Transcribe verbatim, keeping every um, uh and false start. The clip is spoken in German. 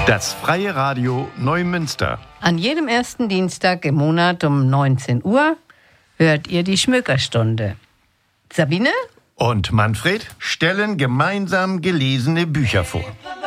Das Freie Radio Neumünster. An jedem ersten Dienstag im Monat um neunzehn Uhr hört ihr die Schmökerstunde. Sabine Und Manfred stellen gemeinsam gelesene Bücher vor.